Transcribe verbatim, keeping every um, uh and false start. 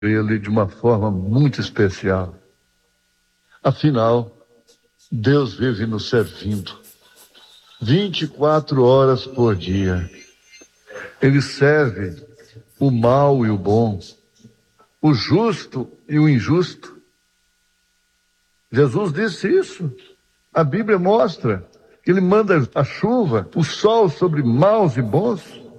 ele de uma forma muito especial. Afinal, Deus vive nos servindo vinte e quatro horas por dia. Ele serve o mal e o bom, o justo e o injusto. Jesus disse isso. A Bíblia mostra que ele manda a chuva, o sol sobre maus e bons.